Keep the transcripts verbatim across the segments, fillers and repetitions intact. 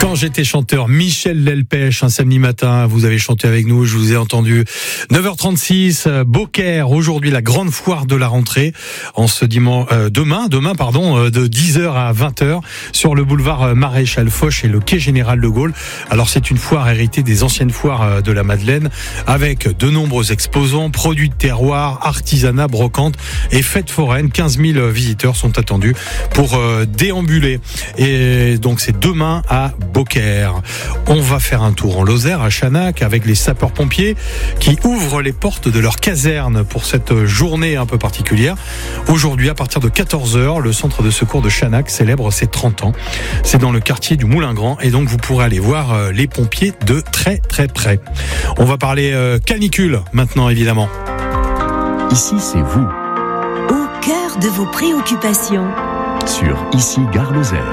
Quand j'étais chanteur, Michel Delpech, un samedi matin, vous avez chanté avec nous, je vous ai entendu. neuf heures trente-six, Beaucaire, aujourd'hui la grande foire de la rentrée, en ce dimanche, euh, demain, demain, pardon, euh, de dix heures à vingt heures, sur le boulevard Maréchal Foch et le quai Général de Gaulle. Alors c'est une foire héritée des anciennes foires de la Madeleine, avec de nombreux exposants, produits de terroir, artisanat, brocante et fêtes foraines. quinze mille visiteurs sont attendus pour euh, déambuler. Et donc c'est demain à Beaucaire. On va faire un tour en Lozère, à Chanac, avec les sapeurs-pompiers qui ouvrent les portes de leur caserne pour cette journée un peu particulière. Aujourd'hui, à partir de quatorze heures, le centre de secours de Chanac célèbre ses trente ans. C'est dans le quartier du Moulin Grand et donc vous pourrez aller voir les pompiers de très très près. On va parler canicule maintenant, évidemment. Ici, c'est vous. Au cœur de vos préoccupations. Sur Ici, Gare Lozère.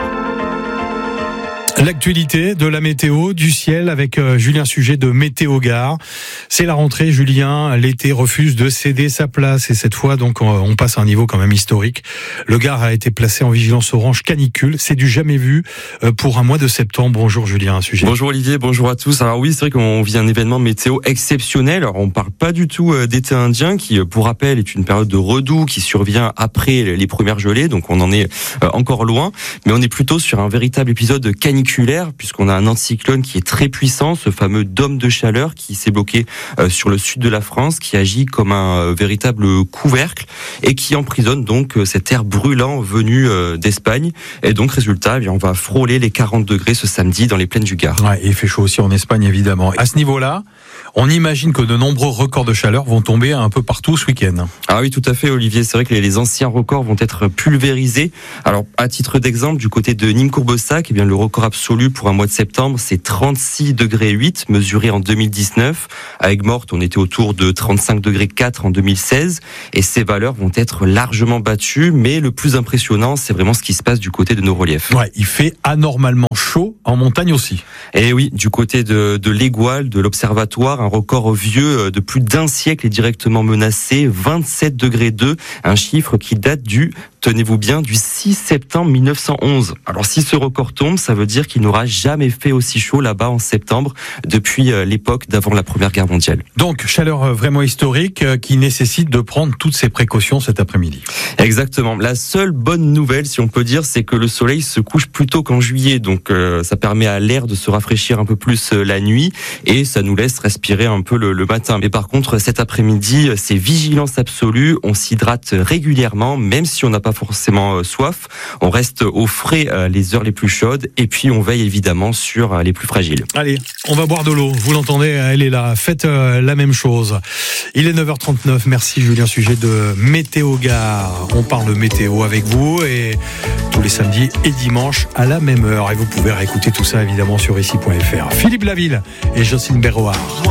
L'actualité de la météo, du ciel, avec euh, Julien Sujet de Météo Gare. C'est la rentrée, Julien. L'été refuse de céder sa place et cette fois, donc, on, on passe à un niveau quand même historique. Le Gard a été placé en vigilance orange canicule. C'est du jamais vu euh, pour un mois de septembre. Bonjour Julien Sujet. Bonjour Olivier, bonjour à tous. Alors oui, c'est vrai qu'on vit un événement météo exceptionnel. Alors on parle pas du tout euh, d'été indien qui, pour rappel, est une période de redoux qui survient après les premières gelées. Donc on en est euh, encore loin. Mais on est plutôt sur un véritable épisode canicule. Puisqu'on a un anticyclone qui est très puissant, ce fameux dôme de chaleur qui s'est bloqué euh, sur le sud de la France, qui agit comme un euh, véritable couvercle et qui emprisonne donc euh, cet air brûlant venu euh, d'Espagne. Et donc résultat, eh bien, on va frôler les quarante degrés ce samedi dans les plaines du Gard. Ouais, et il fait chaud aussi en Espagne évidemment. À ce niveau-là, on imagine que de nombreux records de chaleur vont tomber un peu partout ce week-end. Ah oui, tout à fait Olivier, c'est vrai que les, les anciens records vont être pulvérisés. Alors à titre d'exemple, du côté de Nîmes-Courbessac, eh bien le record absolu pour un mois de septembre, c'est trente-six degrés huit mesuré en deux mille dix-neuf. À Aigues-Mortes, on était autour de trente-cinq degrés quatre en deux mille seize. Et ces valeurs vont être largement battues. Mais le plus impressionnant, c'est vraiment ce qui se passe du côté de nos reliefs. Ouais, il fait anormalement chaud en montagne aussi. Et oui, du côté de, de l'Égual, de l'Observatoire, un record vieux de plus d'un siècle est directement menacé. vingt-sept degrés deux, un chiffre qui date du, tenez-vous bien, du six septembre mille neuf cent onze. Alors si ce record tombe, ça veut dire qu'il n'aura jamais fait aussi chaud là-bas en septembre depuis l'époque d'avant la Première Guerre mondiale. Donc chaleur vraiment historique qui nécessite de prendre toutes ces précautions cet après-midi. Exactement. La seule bonne nouvelle, si on peut dire, c'est que le soleil se couche plus tôt qu'en juillet. Donc euh, ça permet à l'air de se rafraîchir un peu plus euh, la nuit et ça nous laisse respirer un peu le, le matin. Mais par contre, cet après-midi, c'est vigilance absolue. On s'hydrate régulièrement, même si on n'a pas forcément euh, soif. On reste au frais euh, les heures les plus chaudes et puis on veille évidemment sur euh, les plus fragiles. Allez, on va boire de l'eau. Vous l'entendez, elle est là. Faites euh, la même chose. Il est neuf heures trente-neuf. Merci Julien Sujet de Météo Gare. On parle météo avec vous et tous les samedis et dimanches à la même heure. Et vous pouvez réécouter tout ça évidemment sur ici point f r. Philippe Laville et Jocelyne Berroard.